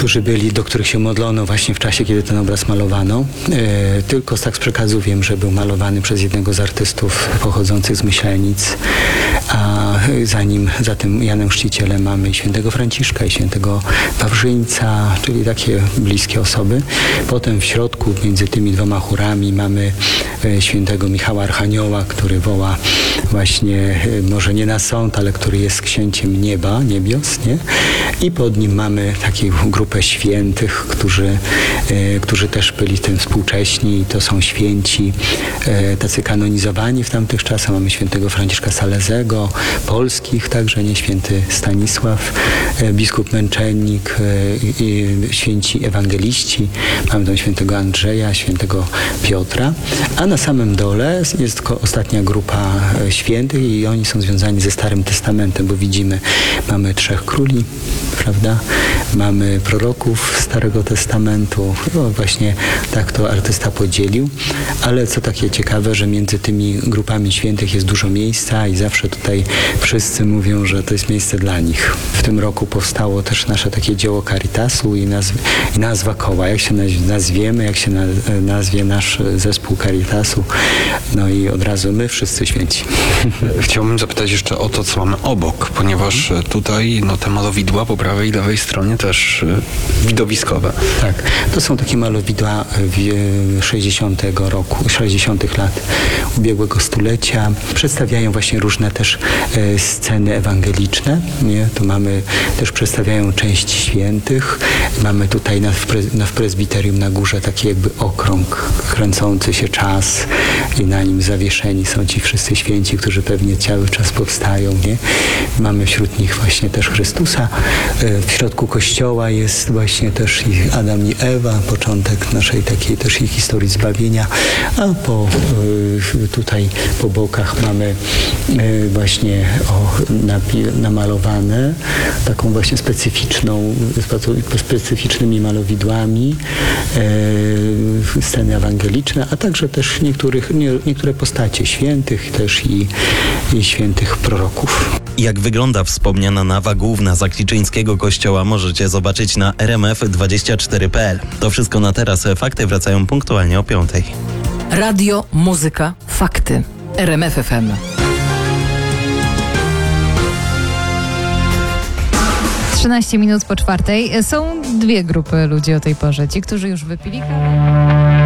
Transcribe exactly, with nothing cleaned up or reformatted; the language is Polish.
którzy byli, do których się modlono właśnie w czasie, kiedy ten obraz malowano. E, tylko tak z przekazu wiem, że był malowany przez jednego z artystów pochodzących z Myślenic, a za nim, za tym Janem Chrzcicielem mamy świętego Franciszka i świętego Wawrzyńca, czyli takie bliskie osoby. Potem w środku między tymi dwoma chórami mamy e, świętego Michała Archanioła, który woła właśnie, e, może nie na sąd, ale który jest księciem nieba, niebios, nie? I pod nim mamy taką grupę świętych, którzy, e, którzy też byli tym współcześni i to są święci e, tacy kanonizowani w tamtych czasach. Mamy świętego Franciszka Salezego, polskich także, nie, święty Stanisław, e, biskup Męczennik, e, i święci ewangeliści. Mamy tam świętego Andrzeja, świętego Piotra, a na samym dole jest tylko ostatnia grupa e, świętych i oni są związani ze Starym Testamentem, bo widzimy, mamy trzech króli, prawda? Mamy proroków Starego Testamentu. No właśnie tak to artysta podzielił, ale co takie ciekawe, że między tymi grupami świętych jest dużo miejsca i zawsze tutaj wszyscy mówią, że to jest miejsce dla nich. W tym roku powstało też nasze takie dzieło Caritasu i, nazw i nazwa koła. Jak się nazwiemy, jak się na nazwie nasz zespół Caritasu, no i od razu my wszyscy święci. Chciałbym zapytać jeszcze o to, co mamy obok, ponieważ tutaj no, te malowidła po prawej i lewej stronie też widowiskowe. Tak, to są takie malowidła sześćdziesiątego roku, sześćdziesiątych lat ubiegłego stulecia. Przedstawiają właśnie różne też e, sceny ewangeliczne. Nie? Tu mamy, też przedstawiają część świętych. Mamy tutaj na, w, pre, na, w prezbiterium na górze taki jakby okrąg, kręcący się czas i na nim zawieszeni są ci wszyscy święci, którzy pewnie cały czas powstają. Nie? Mamy wśród nich właśnie też Chrystusa. E, w środku kościoła jest właśnie też i Adam i Ewa, początek naszej takiej też i historii zbawienia, a po, y, tutaj po bokach mamy y, właśnie o, napi- namalowane taką właśnie specyficzną, specyficznymi malowidłami y, sceny ewangeliczne, a także też niektórych, nie, niektóre postacie świętych też i, i świętych proroków. Jak wygląda wspomniana nawa główna Zakliczyńskiego kościoła, możecie zobaczyć na r m f dwadzieścia cztery kropka p l. To wszystko na teraz. Fakty wracają punktualnie o piątej. Radio, muzyka, fakty. R M F F M. trzynaście minut po czwartej. Są dwie grupy ludzi o tej porze. Ci, którzy już wypili kawę.